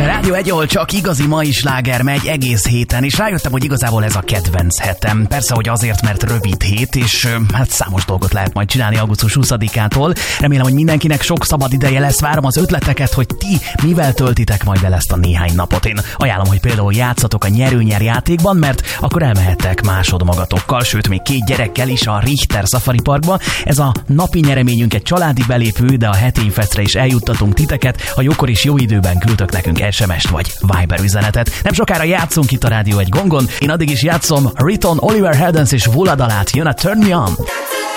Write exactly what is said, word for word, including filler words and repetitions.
Rádió egy, ahol csak igazi mai sláger megy egész héten, és rájöttem, hogy igazából ez a kedvenc hetem. Persze, hogy azért, mert rövid hét, és hát számos dolgot lehet majd csinálni augusztus huszadikától. Remélem, hogy mindenkinek sok szabad ideje lesz. Várom az ötleteket, hogy ti mivel töltitek majd el ezt a néhány napot. Én ajánlom, hogy például játszatok a nyerő-nyer játékban, mert akkor elmehettek másod magatokkal, sőt még két gyerekkel is a Richter Safari Parkba. Ez a napi nyereményünk egy családi belépő, de a hetényfesztre is eljuttatunk titeket, ha jókor is jó időben küldtök nekünk es em est vagy Viber üzenetet. Nem sokára játszunk itt a Rádió egy gongon. Én addig is játszom Riton, Oliver Heldens és Vuladalát. Jön a Turn Me On!